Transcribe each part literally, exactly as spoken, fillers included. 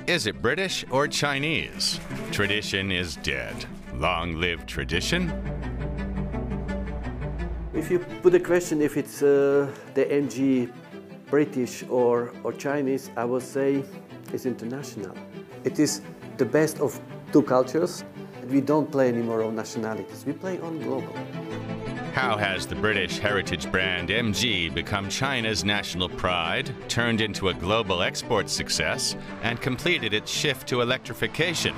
Is it British or Chinese? Tradition is dead. Long live tradition. If you put a question if it's uh, the M G British or, or Chinese, I would say it's international. It is the best of two cultures. We don't play anymore on nationalities, we play on global. How has the British heritage brand M G become China's national pride, turned into a global export success, and completed its shift to electrification?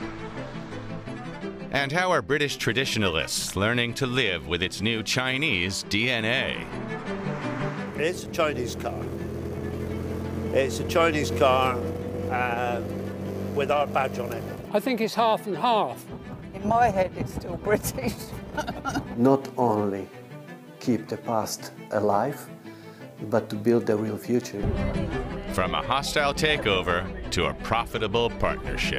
And how are British traditionalists learning to live with its new Chinese D N A? It's a Chinese car. It's a Chinese car uh, with our badge on it. I think it's half and half. In my head, it's still British. Not only keep the past alive, but to build the real future. From a hostile takeover to a profitable partnership.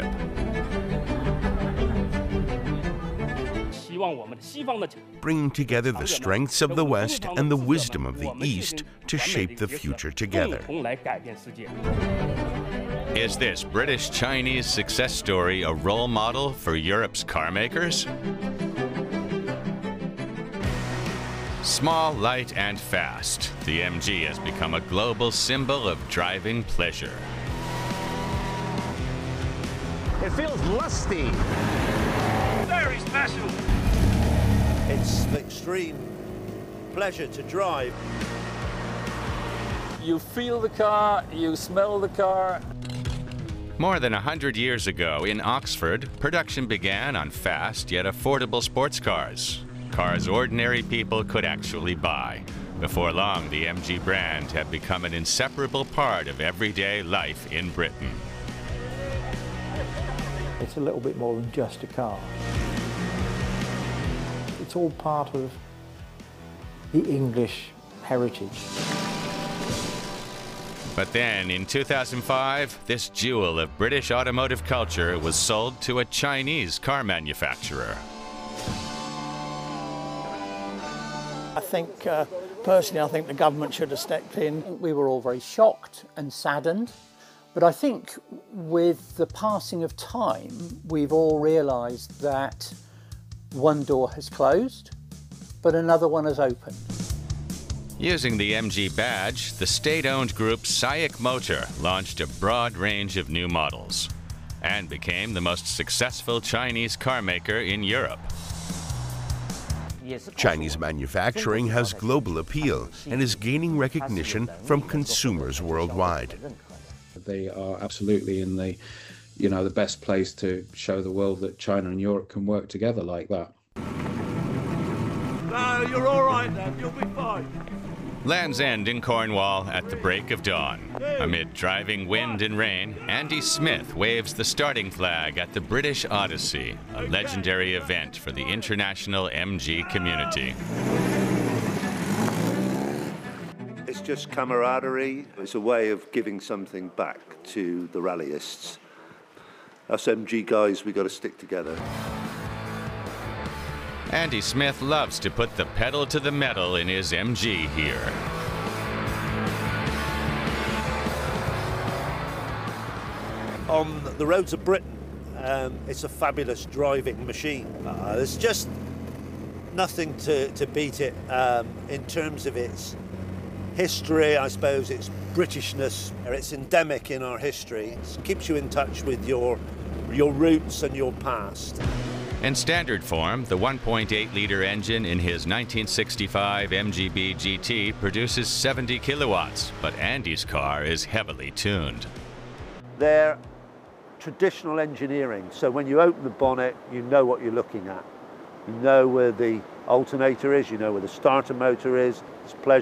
Bringing together the strengths of the West and the wisdom of the East to shape the future together. Is this British-Chinese success story a role model for Europe's car makers? Small, light, and fast, the M G has become a global symbol of driving pleasure. It feels lusty. Very special. It's an extreme pleasure to drive. You feel the car, you smell the car. More than a hundred years ago in Oxford, production began on fast yet affordable sports cars. Cars ordinary people could actually buy. Before long, the M G brand had become an inseparable part of everyday life in Britain. It's a little bit more than just a car. It's all part of the English heritage. But then, in two thousand five, this jewel of British automotive culture was sold to a Chinese car manufacturer. I think, uh, personally, I think the government should have stepped in. We were all very shocked and saddened, but I think with the passing of time, we've all realised that one door has closed, but another one has opened. Using the M G badge, the state-owned group SAIC Motor launched a broad range of new models and became the most successful Chinese car maker in Europe. Chinese manufacturing has global appeal and is gaining recognition from consumers worldwide. They are absolutely in the, you know, the best place to show the world that China and Europe can work together like that. No, you're all right then, you'll be fine. Land's End in Cornwall at the break of dawn. Amid driving wind and rain, Andy Smith waves the starting flag at the British Odyssey, a legendary event for the international M G community. It's just camaraderie. It's a way of giving something back to the rallyists. Us M G guys, we got to stick together. Andy Smith loves to put the pedal to the metal in his M G here. On the roads of Britain, um, it's a fabulous driving machine. Uh, there's just nothing to, to beat it um, in terms of its history, I suppose, its Britishness. It's endemic in our history. It keeps you in touch with your, your roots and your past. In standard form, the one point eight liter engine in his nineteen sixty-five M G B G T produces seventy kilowatts, but Andy's car is heavily tuned. They're traditional engineering, so when you open the bonnet, you know what you're looking at. You know where the alternator is, you know where the starter motor is. It's pleasure.